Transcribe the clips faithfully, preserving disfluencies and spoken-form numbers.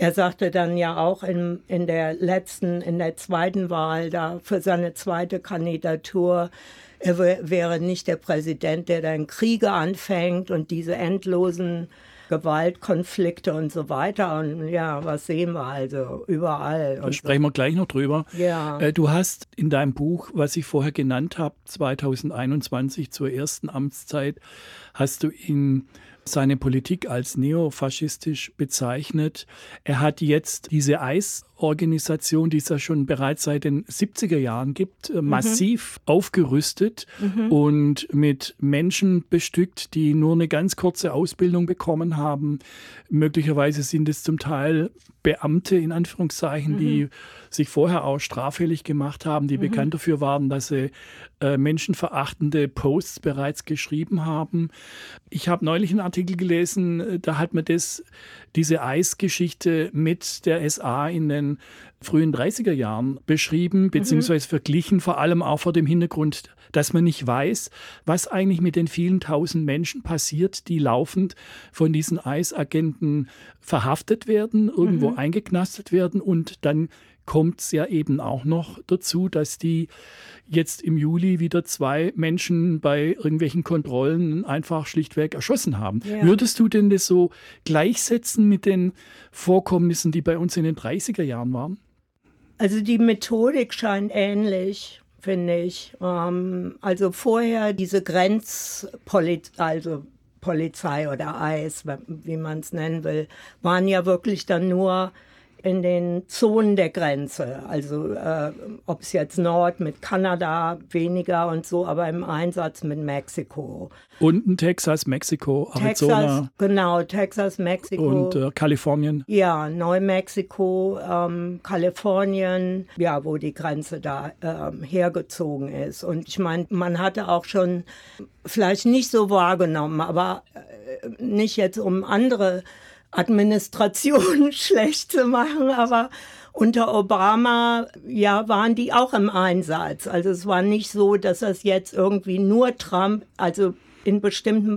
er sagte dann ja auch in, in der letzten, in der zweiten Wahl da für seine zweite Kandidatur, er wäre nicht der Präsident, der dann Kriege anfängt und diese endlosen Gewaltkonflikte und so weiter. Und ja, was sehen wir also überall. Da sprechen wir gleich noch drüber. Ja. Du hast in deinem Buch, was ich vorher genannt habe, zwanzig einundzwanzig zur ersten Amtszeit, hast du ihn seine Politik als neofaschistisch bezeichnet. Er hat jetzt diese I C E-Organisation, die es ja schon bereits seit den siebziger Jahren gibt, mhm. massiv aufgerüstet mhm. und mit Menschen bestückt, die nur eine ganz kurze Ausbildung bekommen haben. Möglicherweise sind es zum Teil Beamte in Anführungszeichen, mhm. die sich vorher auch straffällig gemacht haben, die mhm. bekannt dafür waren, dass sie äh, menschenverachtende Posts bereits geschrieben haben. Ich habe neulich einen Artikel gelesen, da hat man das, diese I C E-Geschichte mit der S A in den frühen dreißiger Jahren beschrieben, beziehungsweise mhm. verglichen, vor allem auch vor dem Hintergrund, dass man nicht weiß, was eigentlich mit den vielen tausend Menschen passiert, die laufend von diesen I C E-Agenten verhaftet werden, irgendwo mhm. eingeknastet werden, und dann kommt es ja eben auch noch dazu, dass die jetzt im Juli wieder zwei Menschen bei irgendwelchen Kontrollen einfach schlichtweg erschossen haben. Ja. Würdest du denn das so gleichsetzen mit den Vorkommnissen, die bei uns in den dreißiger Jahren waren? Also die Methodik scheint ähnlich, finde ich. Ähm, also vorher diese Grenzpolizei, also Polizei oder I C E, wie man es nennen will, waren ja wirklich dann nur in den Zonen der Grenze, also äh, ob es jetzt Nord mit Kanada weniger und so, aber im Einsatz mit Mexiko. Unten Texas, Mexiko, Arizona. Texas, genau, Texas, Mexiko. Und äh, Kalifornien. Ja, Neumexiko, ähm, Kalifornien, ja, wo die Grenze da ähm, hergezogen ist. Und ich meine, man hatte auch schon, vielleicht nicht so wahrgenommen, aber äh, nicht jetzt um andere Administration schlecht zu machen, aber unter Obama, ja, waren die auch im Einsatz. Also es war nicht so, dass das jetzt irgendwie nur Trump, also in bestimmten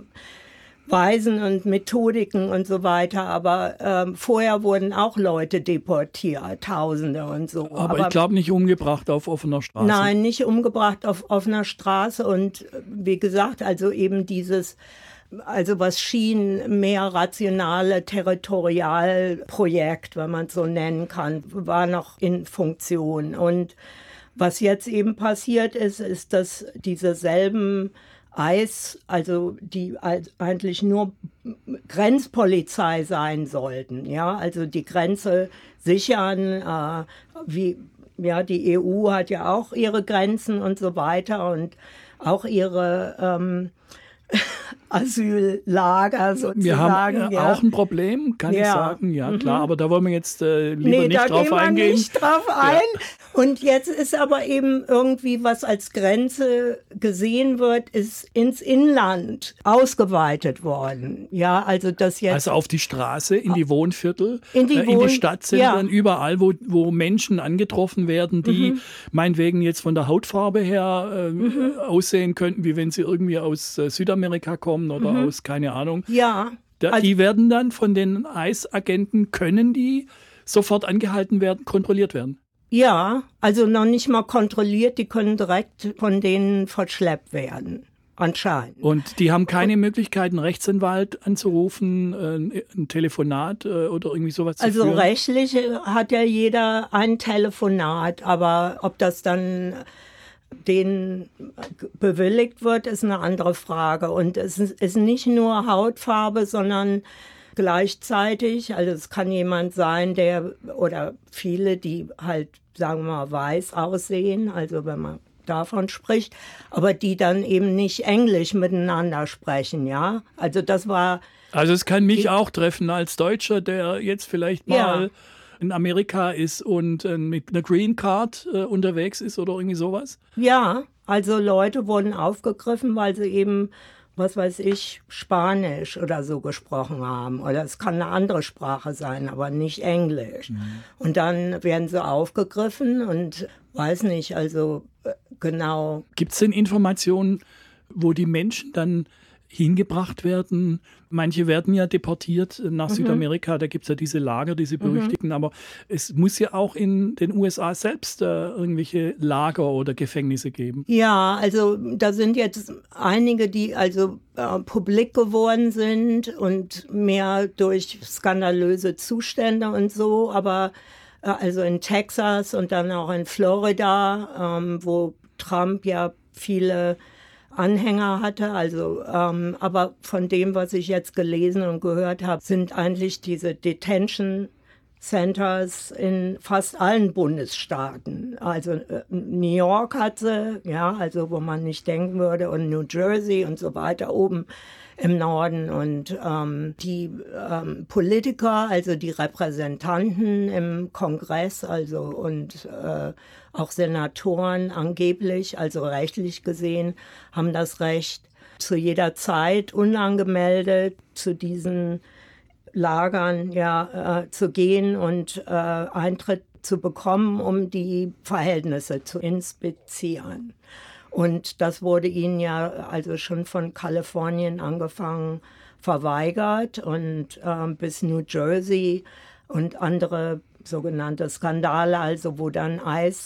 Weisen und Methodiken und so weiter, aber ähm, vorher wurden auch Leute deportiert, Tausende und so. Aber, aber ich glaube nicht umgebracht auf offener Straße. Nein, nicht umgebracht auf offener Straße, und wie gesagt, also eben dieses, also was schien mehr rationale Territorialprojekt, wenn man es so nennen kann, war noch in Funktion. Und was jetzt eben passiert ist, ist, dass diese selben I C E, also die eigentlich nur Grenzpolizei sein sollten, ja, also die Grenze sichern, äh, wie, ja, die E U hat ja auch ihre Grenzen und so weiter und auch ihre ähm, Asyllager sozusagen. Wir haben äh, ja. auch ein Problem, kann ja. ich sagen, ja mhm. klar, aber da wollen wir jetzt äh, lieber nee, nicht drauf eingehen. Nee, da gehen wir nicht drauf ein. Ja. Und jetzt ist aber eben irgendwie, was als Grenze gesehen wird, ist ins Inland ausgeweitet worden. Ja, also das jetzt. Also auf die Straße, in die Wohnviertel, in die, äh, Wohn- in die Stadtzentren, ja. überall, wo, wo Menschen angetroffen werden, die mhm. meinetwegen jetzt von der Hautfarbe her äh, mhm. aussehen könnten, wie wenn sie irgendwie aus äh, Südamerika kommen oder mhm. aus, keine Ahnung. Ja. Da, also, die werden dann von den I C E-Agenten, können die sofort angehalten werden, kontrolliert werden? Ja, also noch nicht mal kontrolliert, die können direkt von denen verschleppt werden, anscheinend. Und die haben keine Und, Möglichkeit, einen Rechtsanwalt anzurufen, äh, ein Telefonat äh, oder irgendwie sowas zu also führen? Also rechtlich hat ja jeder ein Telefonat, aber ob das dann denen bewilligt wird, ist eine andere Frage. Und es ist nicht nur Hautfarbe, sondern gleichzeitig, also es kann jemand sein, der, oder viele, die halt, sagen wir mal, weiß aussehen, also wenn man davon spricht, aber die dann eben nicht Englisch miteinander sprechen, ja. Also das war... Also es kann mich auch treffen als Deutscher, der jetzt vielleicht mal ja. in Amerika ist und äh, mit einer Green Card äh, unterwegs ist oder irgendwie sowas? Ja, also Leute wurden aufgegriffen, weil sie eben, was weiß ich, Spanisch oder so gesprochen haben. Oder es kann eine andere Sprache sein, aber nicht Englisch. Mhm. Und dann werden sie aufgegriffen und weiß nicht, also äh, genau. Gibt es denn Informationen, wo die Menschen dann hingebracht werden. Manche werden ja deportiert nach mhm. Südamerika, da gibt es ja diese Lager, diese berüchtigten, mhm. aber es muss ja auch in den U S A selbst äh, irgendwelche Lager oder Gefängnisse geben. Ja, also da sind jetzt einige, die also äh, publik geworden sind und mehr durch skandalöse Zustände und so, aber äh, also in Texas und dann auch in Florida, ähm, wo Trump ja viele Anhänger hatte, also ähm, aber von dem, was ich jetzt gelesen und gehört habe, sind eigentlich diese Detention Centers in fast allen Bundesstaaten. Also äh, New York hat sie, ja, also wo man nicht denken würde, und New Jersey und so weiter oben im Norden. Und ähm, die ähm, Politiker, also die Repräsentanten im Kongress, also und äh, auch Senatoren angeblich, also rechtlich gesehen, haben das Recht, zu jeder Zeit unangemeldet zu diesen Lagern ja, äh, zu gehen und äh, Eintritt zu bekommen, um die Verhältnisse zu inspizieren. Und das wurde ihnen ja also schon von Kalifornien angefangen verweigert und äh, bis New Jersey und andere sogenannte Skandale, also wo dann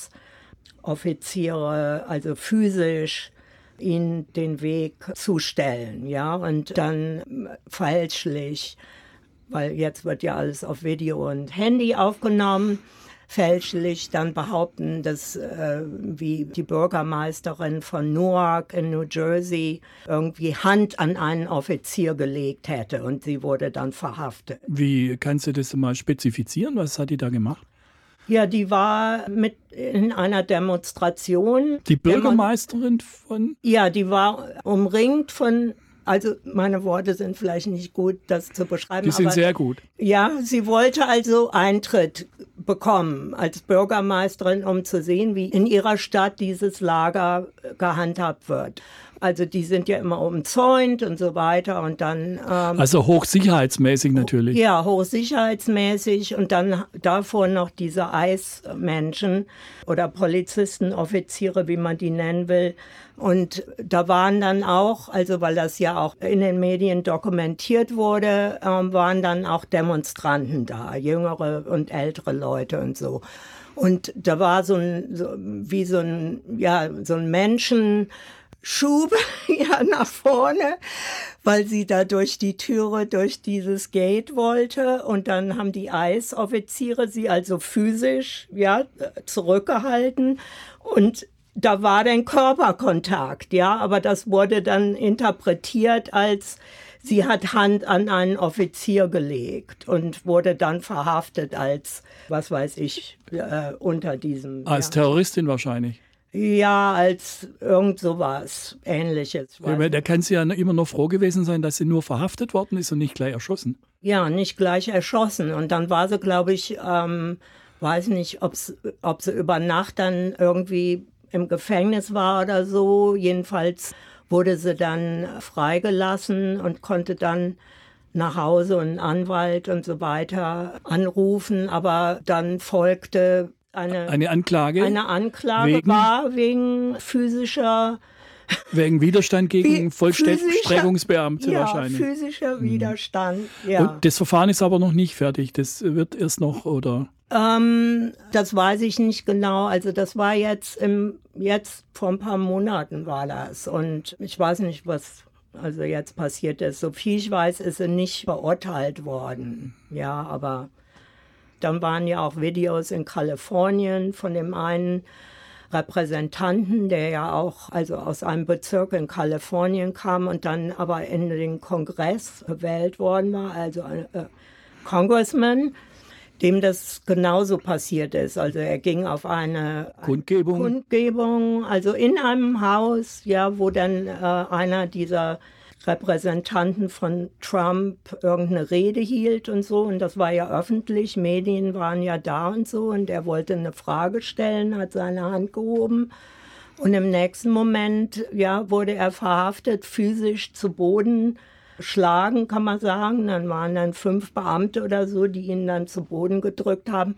Eisoffiziere, also physisch ihnen den Weg zustellen, ja, und dann fälschlich, weil jetzt wird ja alles auf Video und Handy aufgenommen, fälschlich dann behaupten, dass äh, wie die Bürgermeisterin von Newark in New Jersey irgendwie Hand an einen Offizier gelegt hätte und sie wurde dann verhaftet. Wie kannst du das mal spezifizieren? Was hat die da gemacht? Ja, die war mit in einer Demonstration. Die Bürgermeisterin von? Ja, die war umringt von, also meine Worte sind vielleicht nicht gut, das zu beschreiben. Die sind aber, sehr gut. Ja, sie wollte also Eintritt bekommen als Bürgermeisterin, um zu sehen, wie in ihrer Stadt dieses Lager gehandhabt wird. Also die sind ja immer umzäunt und so weiter und dann... Ähm, also hochsicherheitsmäßig natürlich. Ja, hochsicherheitsmäßig und dann davor noch diese Eismenschen oder Polizisten, Offiziere, wie man die nennen will. Und da waren dann auch, also weil das ja auch in den Medien dokumentiert wurde, ähm, waren dann auch Demonstranten da, jüngere und ältere Leute und so. Und da war so ein, so, wie so ein, ja, so ein Menschen... Schub ja nach vorne, weil sie da durch die Türe, durch dieses Gate wollte und dann haben die Eisoffiziere sie also physisch ja zurückgehalten und da war dann Körperkontakt, ja, aber das wurde dann interpretiert als sie hat Hand an einen Offizier gelegt und wurde dann verhaftet als, was weiß ich, äh, unter diesem... Als ja. Terroristin wahrscheinlich. Ja, als irgend sowas Ähnliches. Ja, da kann sie ja immer noch froh gewesen sein, dass sie nur verhaftet worden ist und nicht gleich erschossen. Ja, nicht gleich erschossen. Und dann war sie, glaube ich, ähm, weiß nicht, ob's, ob sie über Nacht dann irgendwie im Gefängnis war oder so. Jedenfalls wurde sie dann freigelassen und konnte dann nach Hause und einen Anwalt und so weiter anrufen. Aber dann folgte... Eine, eine Anklage? Eine Anklage wegen, war wegen physischer... Wegen Widerstand gegen Vollstreckungsbeamte ja, wahrscheinlich. Ja, physischer Widerstand, ja. Und das Verfahren ist aber noch nicht fertig, das wird erst noch, oder? Ähm, das weiß ich nicht genau, also das war jetzt, im, jetzt vor ein paar Monaten war das und ich weiß nicht, was also jetzt passiert ist. So viel ich weiß, ist sie nicht verurteilt worden, ja, aber... Dann waren ja auch Videos in Kalifornien von dem einen Repräsentanten, der ja auch also aus einem Bezirk in Kalifornien kam und dann aber in den Kongress gewählt worden war, also ein äh, Congressman, dem das genauso passiert ist. Also er ging auf eine Kundgebung, Kundgebung also in einem Haus, ja, wo dann äh, einer dieser Repräsentanten von Trump irgendeine Rede hielt und so. Und das war ja öffentlich, Medien waren ja da und so. Und er wollte eine Frage stellen, hat seine Hand gehoben. Und im nächsten Moment ja, wurde er verhaftet, physisch zu Boden schlagen, kann man sagen. Dann waren dann fünf Beamte oder so, die ihn dann zu Boden gedrückt haben,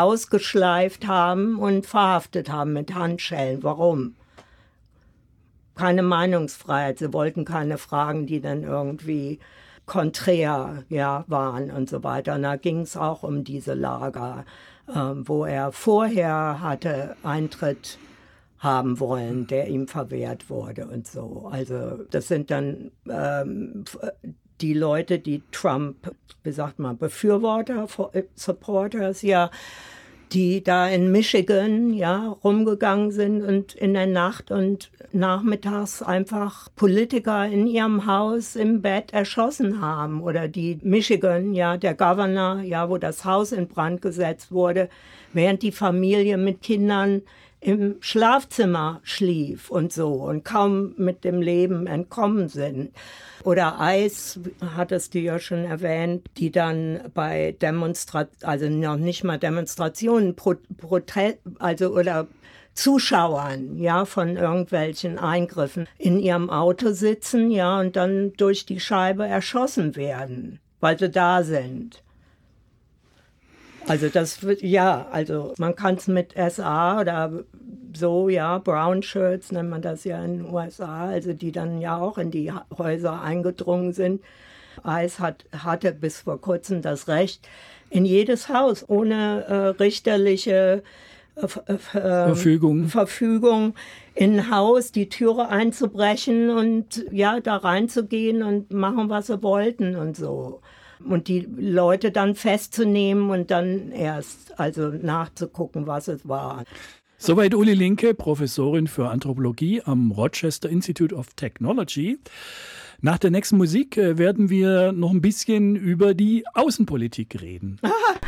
rausgeschleift haben und verhaftet haben mit Handschellen. Warum? keine Meinungsfreiheit. Sie wollten keine Fragen, die dann irgendwie konträr, ja, waren und so weiter. Und da ging es auch um diese Lager, ähm, wo er vorher hatte Eintritt haben wollen, der ihm verwehrt wurde und so. Also das sind dann ähm, die Leute, die Trump, wie sagt man, Befürworter, Supporters, ja, die da in Michigan, ja, rumgegangen sind und in der Nacht und nachmittags einfach Politiker in ihrem Haus im Bett erschossen haben. Oder die Michigan, ja, der Governor, ja, wo das Haus in Brand gesetzt wurde, während die Familie mit Kindern im Schlafzimmer schlief und so und kaum mit dem Leben entkommen sind. Oder ICE, hattest du ja schon erwähnt, die dann bei Demonstrationen, also noch nicht mal Demonstrationen, Pro Protest, also oder Zuschauern, ja, von irgendwelchen Eingriffen in ihrem Auto sitzen, ja, und dann durch die Scheibe erschossen werden, weil sie da sind. Also das wird, ja, also man kann es mit S A oder so, ja, Brown Shirts nennt man das ja in den U S A, also die dann ja auch in die Häuser eingedrungen sind. ICE hat, hatte bis vor kurzem das Recht, in jedes Haus ohne äh, richterliche äh, äh, Verfügung. Verfügung in ein Haus die Türe einzubrechen und ja, da reinzugehen und machen, was sie wollten und so. Und die Leute dann festzunehmen und dann erst also nachzugucken, was es war. Soweit Uli Linke, Professorin für Anthropologie am Rochester Institute of Technology. Nach der nächsten Musik werden wir noch ein bisschen über die Außenpolitik reden. Ah,